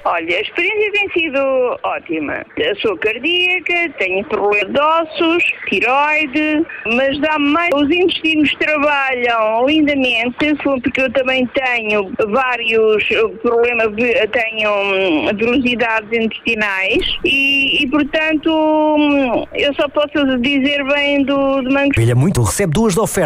Olha, a experiência tem sido ótima. Eu sou cardíaca, tenho problema de ossos, tiroide, mas dá-me mais. Os intestinos trabalham lindamente, porque eu também tenho vários problemas, tenho velocidades intestinais e portanto, eu só posso dizer bem do mango. Muito recebe 2 de oferta.